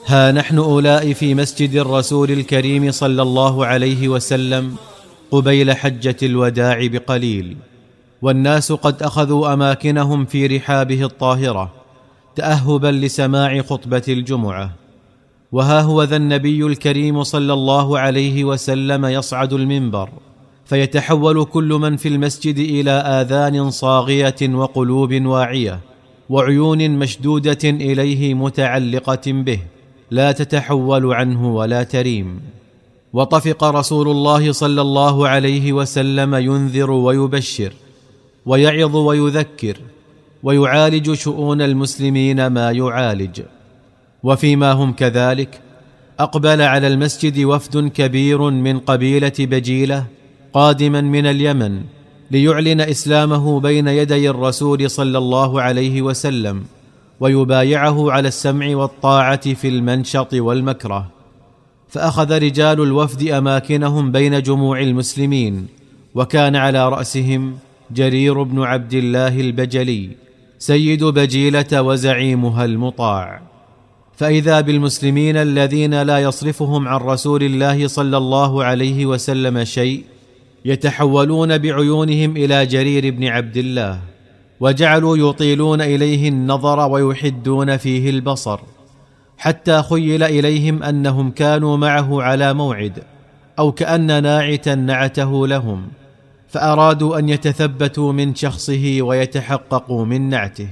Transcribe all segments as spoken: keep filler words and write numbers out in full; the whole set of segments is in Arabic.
ها نحن أولاء في مسجد الرسول الكريم صلى الله عليه وسلم قبيل حجة الوداع بقليل، والناس قد أخذوا أماكنهم في رحابه الطاهرة تأهبا لسماع خطبة الجمعة. وها هو ذا النبي الكريم صلى الله عليه وسلم يصعد المنبر، فيتحول كل من في المسجد إلى آذان صاغية وقلوب واعية وعيون مشدودة إليه متعلقة به لا تتحول عنه ولا تريم. وطفق رسول الله صلى الله عليه وسلم ينذر ويبشر ويعظ ويذكر ويعالج شؤون المسلمين ما يعالج. وفيما هم كذلك أقبل على المسجد وفد كبير من قبيلة بجيلة قادما من اليمن ليعلن إسلامه بين يدي الرسول صلى الله عليه وسلم ويبايعه على السمع والطاعة في المنشط والمكره. فأخذ رجال الوفد أماكنهم بين جموع المسلمين، وكان على رأسهم جرير بن عبد الله البجلي سيد بجيلة وزعيمها المطاع. فإذا بالمسلمين الذين لا يصرفهم عن رسول الله صلى الله عليه وسلم شيء يتحولون بعيونهم إلى جرير بن عبد الله، وجعلوا يطيلون إليه النظر ويحدون فيه البصر، حتى خيل إليهم أنهم كانوا معه على موعد، أو كأن ناعتا نعته لهم، فأرادوا أن يتثبتوا من شخصه ويتحققوا من نعته.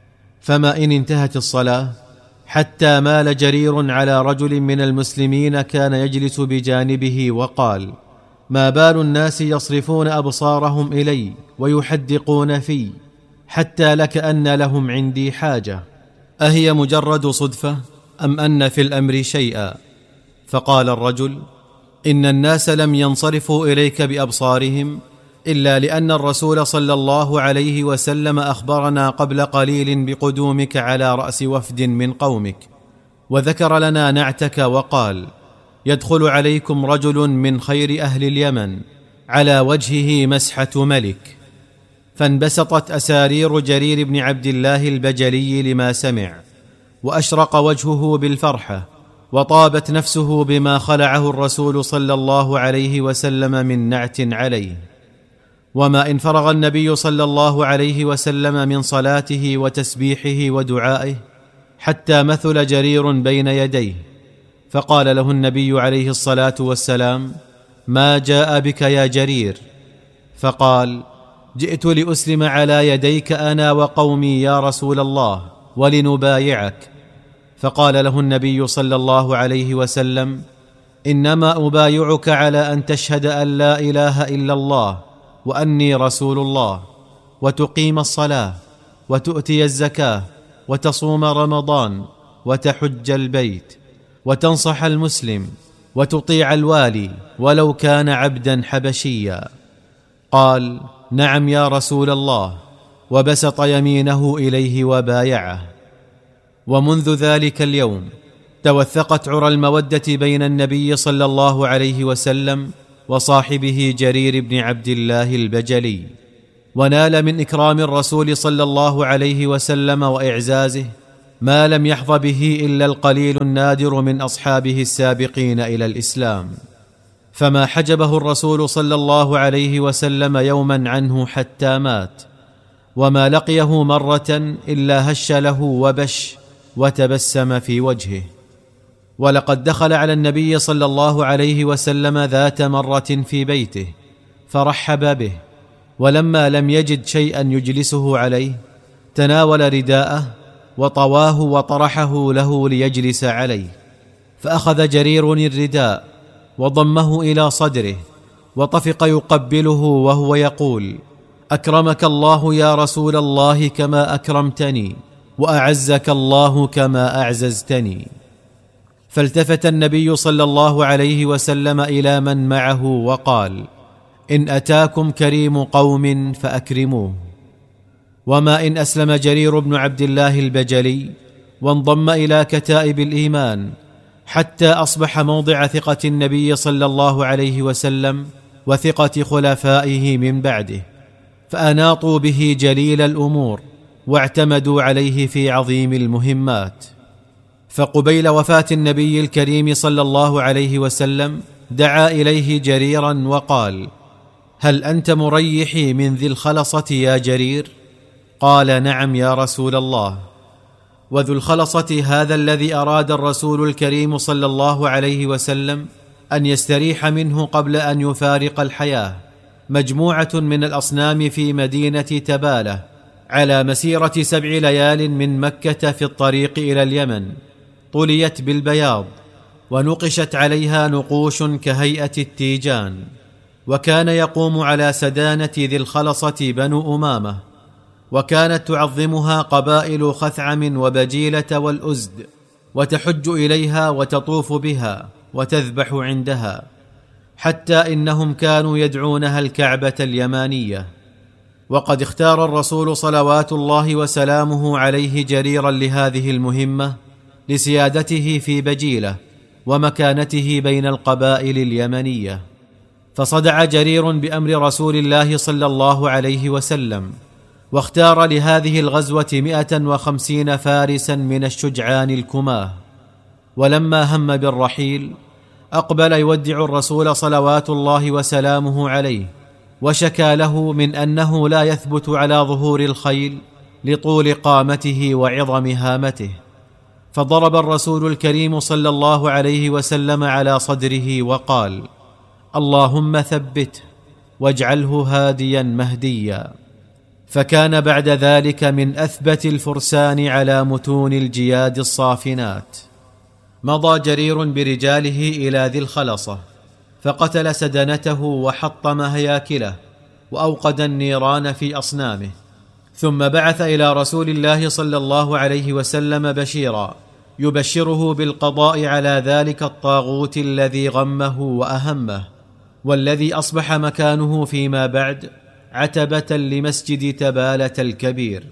فما إن انتهت الصلاة حتى مال جرير على رجل من المسلمين كان يجلس بجانبه وقال: ما بال الناس يصرفون أبصارهم إلي ويحدقون في، حتى لكأن لهم عندي حاجة، أهي مجرد صدفة أم أن في الأمر شيئا؟ فقال الرجل: إن الناس لم ينصرفوا إليك بأبصارهم إلا لأن الرسول صلى الله عليه وسلم أخبرنا قبل قليل بقدومك على رأس وفد من قومك، وذكر لنا نعتك وقال: يدخل عليكم رجل من خير أهل اليمن على وجهه مسحة ملك. فانبسطت أسارير جرير بن عبد الله البجلي لما سمع، وأشرق وجهه بالفرحة، وطابت نفسه بما خلعه الرسول صلى الله عليه وسلم من نعت عليه. وما إن فرغ النبي صلى الله عليه وسلم من صلاته وتسبيحه ودعائه حتى مثل جرير بين يديه، فقال له النبي عليه الصلاة والسلام: ما جاء بك يا جرير؟ فقال: جئت لأسلم على يديك أنا وقومي يا رسول الله ولنبايعك. فقال له النبي صلى الله عليه وسلم: إنما أبايعك على أن تشهد أن لا إله إلا الله وأني رسول الله، وتقيم الصلاة، وتؤتي الزكاة، وتصوم رمضان، وتحج البيت، وتنصح المسلم، وتطيع الوالي ولو كان عبدا حبشيا. قال: نعم يا رسول الله، وبسط يمينه إليه وبايعه. ومنذ ذلك اليوم توثقت عرى المودة بين النبي صلى الله عليه وسلم وصاحبه جرير بن عبد الله البجلي، ونال من إكرام الرسول صلى الله عليه وسلم وإعزازه ما لم يحظ به إلا القليل النادر من أصحابه السابقين إلى الإسلام. فما حجبه الرسول صلى الله عليه وسلم يوما عنه حتى مات، وما لقيه مرة إلا هش له وبش وتبسم في وجهه. ولقد دخل على النبي صلى الله عليه وسلم ذات مرة في بيته فرحب به، ولما لم يجد شيئا يجلسه عليه تناول رداءه وطواه وطرحه له ليجلس عليه، فأخذ جرير الرداء وضمه إلى صدره وطفق يقبله وهو يقول: أكرمك الله يا رسول الله كما أكرمتني، وأعزك الله كما أعززتني. فالتفت النبي صلى الله عليه وسلم إلى من معه وقال: إن أتاكم كريم قوم فأكرموه. وما إن أسلم جرير بن عبد الله البجلي وانضم إلى كتائب الإيمان حتى أصبح موضع ثقة النبي صلى الله عليه وسلم وثقة خلفائه من بعده، فأناطوا به جليل الأمور واعتمدوا عليه في عظيم المهمات. فقبيل وفاة النبي الكريم صلى الله عليه وسلم دعا إليه جريرا وقال: هل أنت مريحي من ذي الخلصة يا جرير؟ قال: نعم يا رسول الله. وذو الخلصة هذا الذي أراد الرسول الكريم صلى الله عليه وسلم أن يستريح منه قبل أن يفارق الحياة، مجموعة من الأصنام في مدينة تبالة على مسيرة سبع ليال من مكة في الطريق إلى اليمن، طليت بالبياض ونقشت عليها نقوش كهيئة التيجان. وكان يقوم على سدانة ذي الخلصة بنو أمامة، وكانت تعظمها قبائل خثعم وبجيلة والأزد، وتحج إليها وتطوف بها وتذبح عندها، حتى إنهم كانوا يدعونها الكعبة اليمانية. وقد اختار الرسول صلوات الله وسلامه عليه جريرا لهذه المهمة لسيادته في بجيلة ومكانته بين القبائل اليمنية. فصدع جرير بأمر رسول الله صلى الله عليه وسلم، واختار لهذه الغزوة مئة وخمسين فارسا من الشجعان الكماه. ولما هم بالرحيل أقبل يودع الرسول صلوات الله وسلامه عليه، وشكى له من أنه لا يثبت على ظهور الخيل لطول قامته وعظم هامته، فضرب الرسول الكريم صلى الله عليه وسلم على صدره وقال: اللهم ثبته واجعله هاديا مهديا. فكان بعد ذلك من أثبت الفرسان على متون الجياد الصافنات. مضى جرير برجاله إلى ذي الخلصة، فقتل سدنته وحطم هياكله وأوقد النيران في أصنامه، ثم بعث إلى رسول الله صلى الله عليه وسلم بشيرا يبشره بالقضاء على ذلك الطاغوت الذي غمه وأهمه، والذي أصبح مكانه فيما بعد عتبة لمسجد تبالة الكبير.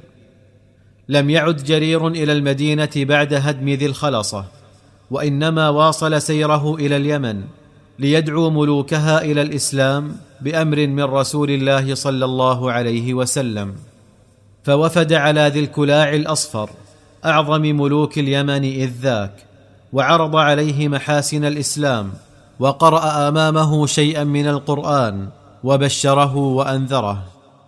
لم يعد جرير إلى المدينة بعد هدم ذي الخلصة، وإنما واصل سيره إلى اليمن ليدعو ملوكها إلى الإسلام بأمر من رسول الله صلى الله عليه وسلم. فوفد على ذي الكلاع الأصفر أعظم ملوك اليمن إذ ذاك، وعرض عليه محاسن الإسلام، وقرأ أمامه شيئا من القرآن وبشره وأنذره،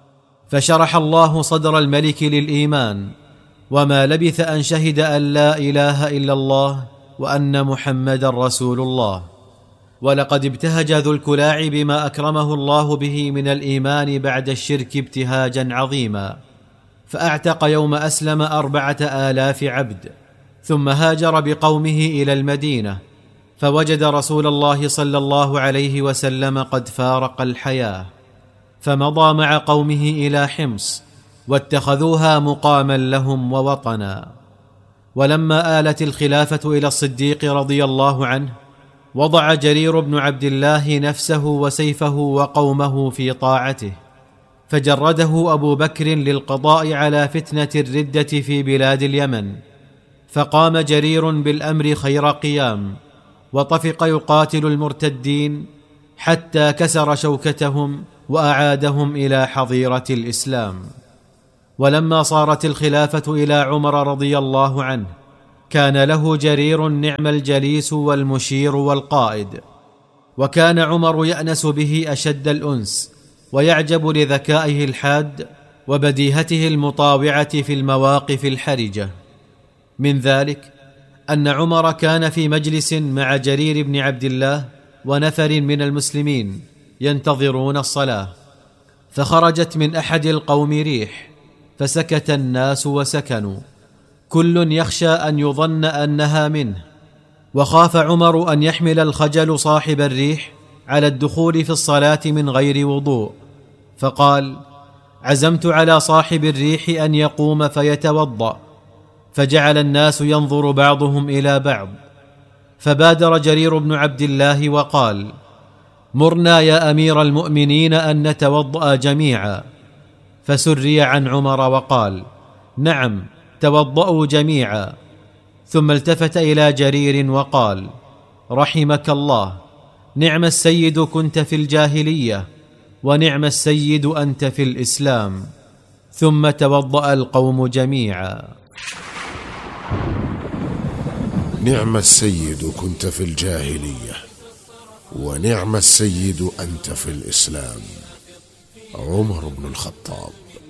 فشرح الله صدر الملك للإيمان، وما لبث أن شهد أن لا إله إلا الله وأن محمدا رسول الله. ولقد ابتهج ذو الكلاع بما أكرمه الله به من الإيمان بعد الشرك ابتهاجا عظيما، فأعتق يوم أسلم أربعة آلاف عبد، ثم هاجر بقومه إلى المدينة، فوجد رسول الله صلى الله عليه وسلم قد فارق الحياة، فمضى مع قومه إلى حمص، واتخذوها مقاما لهم ووطنا. ولما آلت الخلافة إلى الصديق رضي الله عنه، وضع جرير بن عبد الله نفسه وسيفه وقومه في طاعته، فجرده أبو بكر للقضاء على فتنة الردة في بلاد اليمن، فقام جرير بالأمر خير قيام، وطفق يقاتل المرتدين حتى كسر شوكتهم وأعادهم إلى حظيرة الإسلام. ولما صارت الخلافة إلى عمر رضي الله عنه، كان له جرير نعم الجليس والمشير والقائد، وكان عمر يأنس به أشد الأنس، ويعجب لذكائه الحاد وبديهته المطاوعة في المواقف الحرجة. من ذلك أن عمر كان في مجلس مع جرير بن عبد الله ونفر من المسلمين ينتظرون الصلاة، فخرجت من أحد القوم ريح، فسكت الناس وسكنوا، كل يخشى أن يظن أنها منه، وخاف عمر أن يحمل الخجل صاحب الريح على الدخول في الصلاة من غير وضوء، فقال: عزمت على صاحب الريح أن يقوم فيتوضأ. فجعل الناس ينظر بعضهم إلى بعض، فبادر جرير بن عبد الله وقال: مرنا يا أمير المؤمنين أن نتوضأ جميعا. فسري عن عمر وقال: نعم، توضأوا جميعا. ثم التفت إلى جرير وقال: رحمك الله، نعم السيد كنت في الجاهلية، ونعم السيد أنت في الإسلام. ثم توضأ القوم جميعا. نعم السيد كنت في الجاهلية، ونعم السيد أنت في الإسلام. عمر بن الخطاب.